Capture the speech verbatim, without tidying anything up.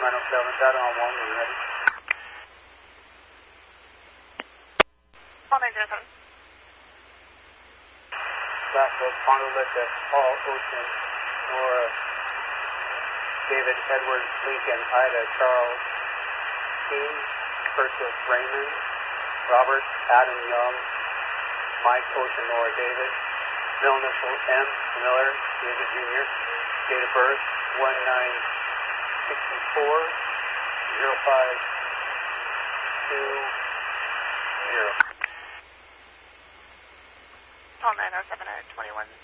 nine oh seven, data on one, when you're ready. Call nine zero seven. Blackfield, Pongo Lift, Paul Ocean, Nora, David Edward Lincoln, Ida Charles, Dean, Persis Raymond, Robert Adam Young, Mike Ocean, Nora David, middle initial M, Miller, David Junior, date of birth one nine sixty-four, zero five two zero. Call nine oh seven at twenty-one